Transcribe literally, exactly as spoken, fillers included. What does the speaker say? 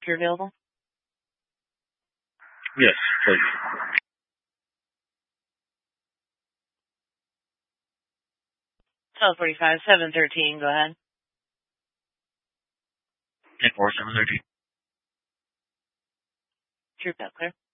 you're available? Yes, please. twelve forty-five, seven thirteen, go ahead. ten four, seven thirteen. Troop out clear.